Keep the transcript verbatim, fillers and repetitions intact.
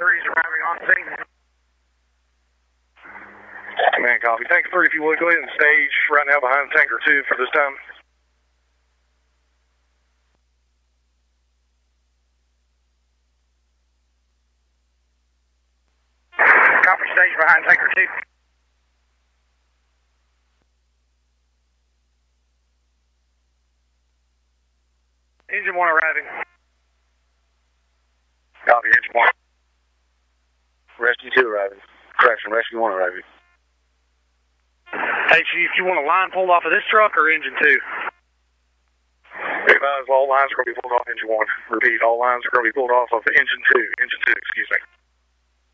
threes arriving on scene. Man, copy. Tanker three, if you would, go ahead and stage right now behind Tanker two for this time. Copy, stage behind Tanker two. Engine one arriving. Copy, engine one. Rescue two arriving. Correction, rescue one arriving. Hey, Chief, you want a line pulled off of this truck or engine two? Advise all lines are going to be pulled off engine one. Repeat, all lines are going to be pulled off of engine two. Engine two, excuse me.